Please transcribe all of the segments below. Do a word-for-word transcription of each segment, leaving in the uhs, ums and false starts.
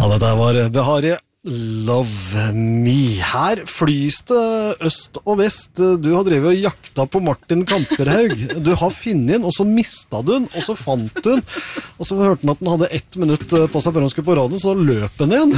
Ja, dette var Behari Love Me. Her flys det øst og vest. Du har drevet og jakta på Martin Kamperhaug. Du har funnet den, og så mistet du den, og så fant du den. Og så hørte han at den hadde ett minutt på seg før han skulle på radioen, så løp den igjen.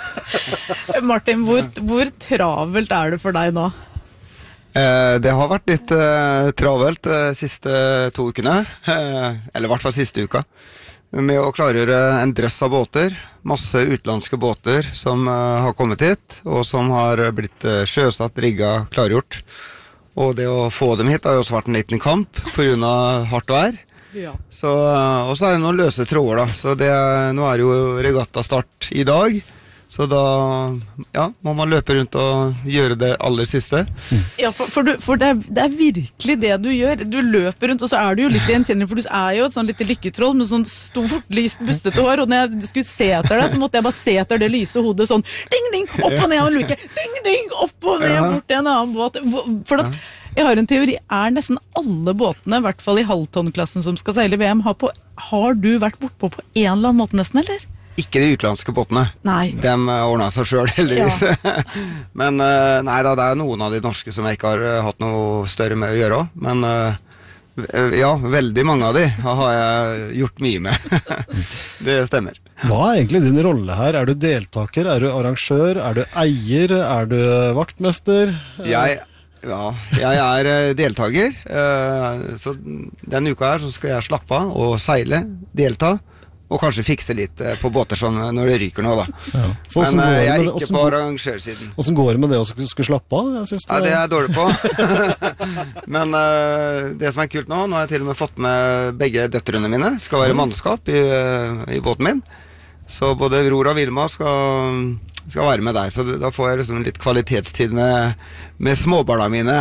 Martin, hvor, hvor travelt er det for deg nå? Eh, det har vært litt eh, travelt de eh, siste to ukene. Eh, eller i hvert fall siste uka. Med å klargjøre en drøss av båter, masse utenlandske båter som uh, har kommet hit, og som har blitt uh, sjøsatt, rigget, klargjort. Og det å få dem hit har også vært en liten kamp på grunn av hardt vær. Ja. Så, uh, og så er det noen løse tråder da, så det, nå er jo regatta start i dag. Så da ja, må man løpe rundt og gjøre det aller siste. Ja, for, for, du, for det, er, det er virkelig det du gjør. Du løper rundt, og så er du jo litt gjenkjennelig, for du er jo et sånn lite lykketroll med sånn stort, lyst, bustete hår, og når jeg skulle se etter deg, så måtte jeg bare se etter det lyse hodet sånn, ding, ding, opp og ned av en luke, ding, ding, opp og ned, bort til en annen båt. For at, jeg har en teori, er nesten alle båtene, i hvert fall i halvtonnklassen som skal seile V M, har, på, har du vært bortpå på en eller annen måte nesten, eller? Ikke de utenlandske båtene. Nei. De ordnet seg selv, heldigvis. Ja. Men nei da, det er noen av de norske som jeg ikke har hatt noe større med å gjøre også. Men ja, veldig mange av de har jeg gjort mye med. Det stemmer. Hva er egentlig din rolle her? Er du deltaker? Er du arrangør? Er du eier? Er du vaktmester? Jeg... Ja, jeg er deltaker. Så denne uka her så skal jeg slappe av og seile, delta. Og kanskje fikse litt på båter sånn når det ryker nå da. Ja. Men jeg er ikke på arrangørsiden. Hvordan går det med det å skulle slappe av? Jeg synes det... Ja, det er jeg dårlig på. Men uh, det som er kult nå, nå har jeg til og med fått med begge døtrene mine. Skal være mannskap i, i båten min. Så både Aurora og Vilma skal, skal være med der. Så da får jeg liksom litt kvalitetstid med, med småbarna mine.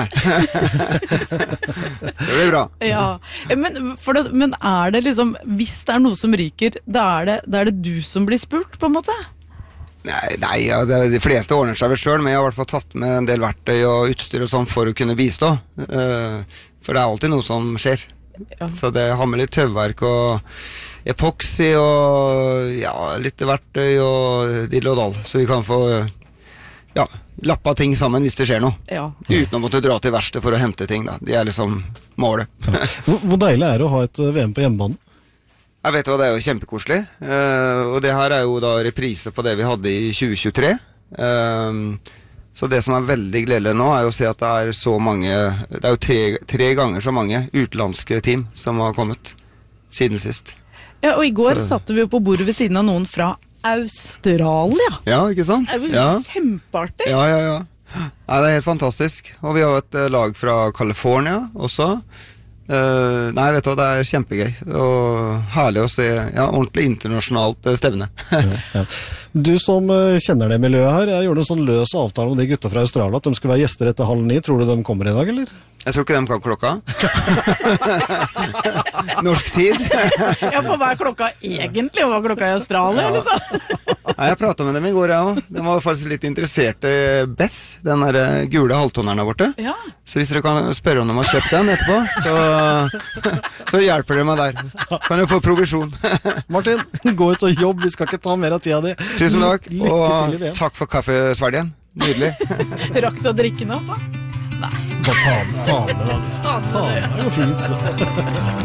Det blir bra. Ja, men, for det, men er det liksom, hvis det er noe som ryker, da er det, da er det du som blir spurt, på en måte? Nei, nei ja, det, de fleste ordner seg vel selv, men jeg har i hvert fall tatt med en del verktøy og utstyr og sånn for å kunne bistå. Uh, for det er alltid noe som skjer. Ja. Så det har med litt tøvverk og epoxy og ja, litt verktøy og dill og dall, så vi kan få ja, lappa ting sammen hvis det skjer noe. Ja. Uten å måtte dra til verksted for å hente ting da. Det er liksom målet. Ja. Hvor, hvor deilig er det å ha et V M på hjemmebane? Jeg vet hva, det er jo kjempekoselig. Uh, og det her er jo da reprise på det vi hadde i tjue tjuetre. Uh, så det som er veldig gledelig nå er jo å se at det er så mange, det er jo tre, tre ganger så mange utenlandske team som har kommet siden sist. Ja, og i går så satte vi jo på bordet ved siden av noen fra Australia. Ja, ikke sant? Det er jo ja. Kjempeartig. Ja, ja, ja. Nei, det er helt fantastisk. Og vi har et lag fra California også. Uh, nei, vet du hva, det er kjempegøy. Og herlig å se, ja, ordentlig internasjonalt stevne. Ja, ja. Du som kjenner det miljøet her, jeg gjorde en sånn løs avtale med de gutta fra Australia, at de skulle være gjester etter halv ni. Tror du de kommer i dag, eller? Jeg tror ikke de kan klokka. Norsk tid. Ja, for hva er klokka egentlig? Hva er klokka i Australia, ja. Liksom? Nei, jeg pratet med dem i går, jeg også. De var faktisk litt interessert i Bess, den der gule halvtonneren der borte. Ja. Så hvis dere kan spørre om de har kjøpt den etterpå, så, så hjelper dere meg der. Kan dere få provisjon. Martin, gå ut og jobb, vi skal ikke ta mer av tida di. Tusen takk, og takk for kaffesvelgen. Nydelig. Rakk du å drikke nå, da? Nei. Ta med, ta med. Ta med, det er jo fint.